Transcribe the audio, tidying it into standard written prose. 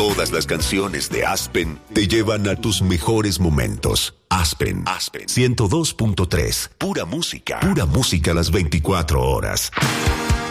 Todas las canciones de Aspen te llevan a tus mejores momentos. Aspen 102.3. Pura música. Pura música las 24 horas.